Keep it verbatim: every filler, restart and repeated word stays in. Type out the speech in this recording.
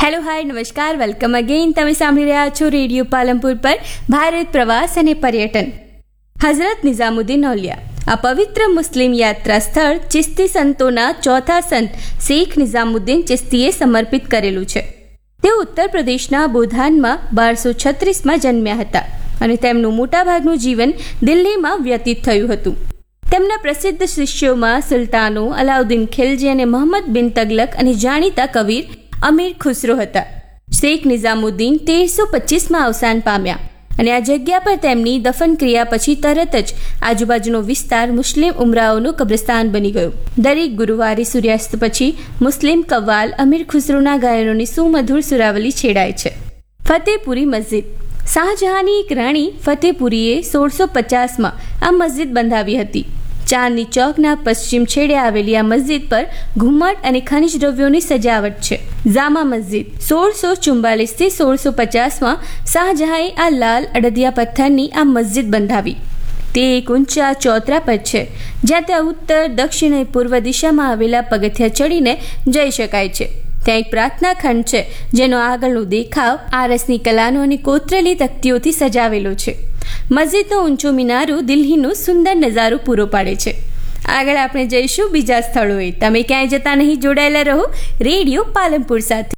Hello hi નમસ્કાર welcome again. તમે સાંભળી રહ્યા છો રેડિયો પાલનપુર પર ભારત પ્રવાસ અને પર્યટન. હઝરત નિઝામુદ્દીન ઔલિયા આ પવિત્ર મુસ્લિમ યાત્રા સ્થળ ચિશ્તી સંતોના ચોથા સંત શેખ નિઝામુદ્દીન ચિશ્તીએ સમર્પિત કરેલું છે. તેઓ ઉત્તર પ્રદેશના બોધાનમાં બારસો છત્રીસમાં જન્મ્યા હતા અને તેમનું મોટાભાગનું જીવન દિલ્હીમાં વ્યતીત થયું હતું. તેમના પ્રસિદ્ધ શિષ્યોમાં સુલતાનો અલાઉદ્દીન ખિલજી અને મોહમ્મદ બિન તગલક અને જાણીતા કવિર અમીર ખુસરો હતા. શેખ નિઝામુદ્દીન તેરસો પચીસમાં અવસાન પામ્યા અને આ જગ્યા પર તેમની દફન ક્રિયા પછી તરત જ આજુબાજુનો વિસ્તાર મુસ્લિમ ઉમરાઓનું કબ્રસ્તાન બની ગયો. દરેક ગુરુવારે સૂર્યાસ્ત પછી મુસ્લિમ કવ્વાલ અમીર ખુસરોના ગાયનોની સુમધુર સુરાવલી છેડાય છે. ફતેહપુરી મસ્જિદ. શાહજહાંની એક રાણી ફતેહપુરીએ સોળસો પચાસમાં આ મસ્જિદ બંધાવી હતી. ચાંદની ચોકના પશ્ચિમ છેડે આવેલી આ મસ્જિદ પર ઘુમ્મટ અને ખનિજ દ્રવ્યોની સજાવટ છે. જામા મસ્જિદ. સોળસો ચુમ્બાલીસ થી સોળસો પચાસમાં શાહજહાંએ આ લાલ અડદિયા પથ્થરની આ મસ્જિદ બંધાવી. તે એક ઊંચા ચોતરા પર છે જ્યાં ત્યાં ઉત્તર દક્ષિણ અને પૂર્વ દિશામાં આવેલા પગથિયા ચડીને જઈ શકાય છે. ત્યાં એક પ્રાર્થના ખંડ છે જેનો આગળનો દેખાવ આરસની કલાનો અને કોતરેલી તકતીઓથી સજાવેલો છે. મસ્જિદનો ઊંચો મિનારો દિલ્હીનો સુંદર નજારો પૂરો પાડે છે. આગળ આપણે જઈશું બીજા સ્થળોએ. તમે ક્યાંય જતા નહીં, જોડાયેલા રહો રેડિયો પાલનપુર સાથે.